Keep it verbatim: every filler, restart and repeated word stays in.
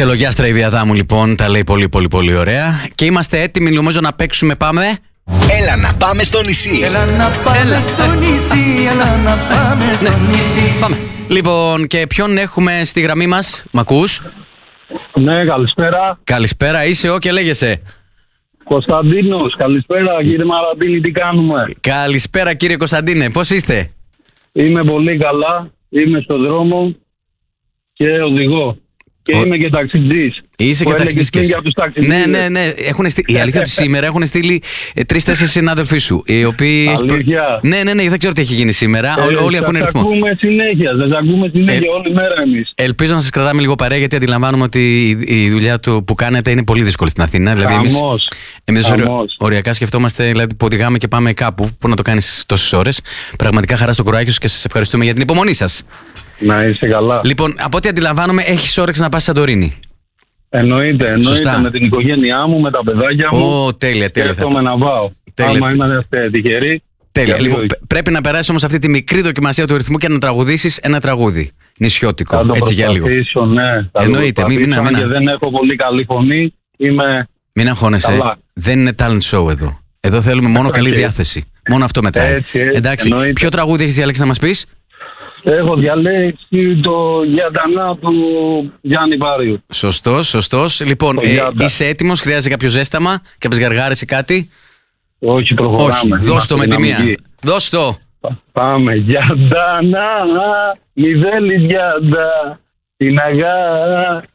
Ξελογιάστρα η Βιαδά μου λοιπόν, τα λέει πολύ πολύ πολύ ωραία. Και είμαστε έτοιμοι νομίζω να παίξουμε, πάμε. Έλα να πάμε στο νησί. Έλα να πάμε έλα. στο νησί. Έλα να πάμε στο ναι. νησί. Πάμε. Λοιπόν, και ποιον έχουμε στη γραμμή μας, μ' ακούς? Ναι, καλησπέρα. Καλησπέρα, είσαι ο και λέγεσαι? Κωνσταντίνος, καλησπέρα κύριε Μαραντίνη, τι κάνουμε? Καλησπέρα κύριε Κωνσταντίνε, πώς είστε? Είμαι πολύ καλά, είμαι στον δρόμο και οδηγώ. Και ο... είμαι και ταξιτζής. Είσαι και ταξιτζής. Για τους ταξιτζίδες. Ναι, ναι, ναι. Έχουν στείλει... Η αλήθεια ότι σήμερα έχουν στείλει τρεις-τέσσερις συνάδελφοί σου. Οι οποίοι... Αλήθεια. Ναι, ναι, ναι, δεν ξέρω τι έχει γίνει σήμερα. Ε, όλοι ακούνε ρυθμό. Σας ακούμε συνέχεια. Σας ακούμε συνέχεια ε... όλη μέρα εμείς. Ελπίζω να σας κρατάμε λίγο παρέα, γιατί αντιλαμβάνομαι ότι η δουλειά του που κάνετε είναι πολύ δύσκολη στην Αθήνα. Δηλαδή, εμείς, εμείς οριακά σκεφτόμαστε, δηλαδή, που οδηγάμε και πάμε κάπου. Πού να το κάνεις τόσες ώρες. Πραγματικά χαρά στο κουράγιο σας και σας ευχαριστούμε για την υπομονή σας. Να είσαι καλά. Λοιπόν, από ό,τι αντιλαμβάνομαι, έχεις όρεξη να πας στη Santorini. Εννοείται, εννοείται. Σωστά. Με την οικογένειά μου, με τα παιδάκια μου. Ω, τέλεια, τέλεια. Σκέφτομαι να πάω. Τέλεια. Άμα είμαστε τυχεροί. Τέλεια. Λοιπόν, πρέπει να περάσεις όμως αυτή τη μικρή δοκιμασία του ρυθμού και να τραγουδήσεις ένα τραγούδι νησιώτικο. Θα το έτσι για λίγο. Ναι, θα εννοείται. Μην, μην, μην, και δεν έχω πολύ καλή φωνή. Είμαι. Μην αγχώνεσαι. Καλά. Δεν είναι talent show εδώ. Εδώ θέλουμε μόνο καλή διάθεση. Μόνο αυτό μετράει. Έτσι, έτσι, εντάξει. Εννοείται. Ποιο τραγούδι έχεις διαλέξει να μας πεις? Έχω διαλέξει το Γιαντανά του Γιάννη Πάριου. Σωστός, σωστός. Λοιπόν, ε, είσαι έτοιμος, χρειάζεται κάποιο ζέσταμα, κάποιες γαργάρες ή κάτι? Όχι, προχωράμε. Όχι, δώσ' το με τη μία. Δώσ' το. Πάμε. Γιαντανά, μηδέλη γιάντα, την αγάπη